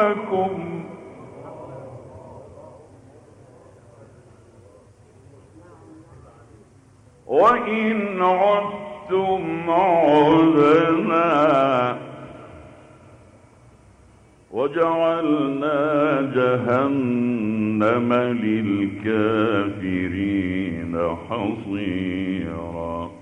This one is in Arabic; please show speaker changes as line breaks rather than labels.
لكم وإن عدتم عدنا وجعلنا جهنم للكافرين حصيرا.